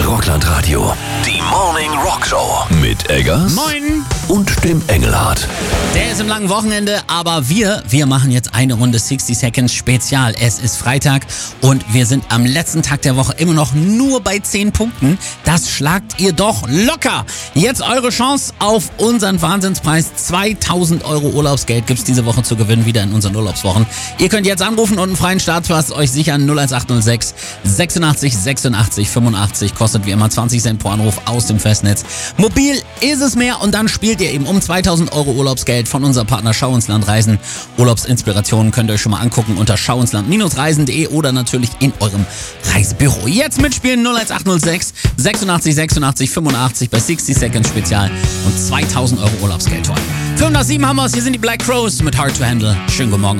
Rockland Radio. Die Morning Rock Show. Mit Eggers. Moin. Und dem Engelhardt. Der ist im langen Wochenende, aber wir machen jetzt eine Runde 60 Seconds Spezial. Es ist Freitag und wir sind am letzten Tag der Woche immer noch nur bei 10 Punkten. Das schlagt ihr doch locker. Jetzt eure Chance auf unseren Wahnsinnspreis. 2000 € Urlaubsgeld gibt's diese Woche zu gewinnen, wieder in unseren Urlaubswochen. Ihr könnt jetzt anrufen und einen freien Startpass euch sichern. 01806 86 86 85. Kostet wie immer 20 Cent pro Anruf aus dem Festnetz. Mobil ist es mehr und dann spielt ihr eben um 2000 € Urlaubsgeld von unserem Partner Schau ins Land Reisen. Urlaubsinspirationen könnt ihr euch schon mal angucken unter schauinsland-reisen.de oder natürlich in eurem Reisebüro. Jetzt mitspielen 01806 86 86 85 bei 60 Seconds Spezial und 2000 € Urlaubsgeld holen. 5 nach 7 haben wir es. Hier sind die Black Crowes mit Hard to Handle. Schönen guten Morgen.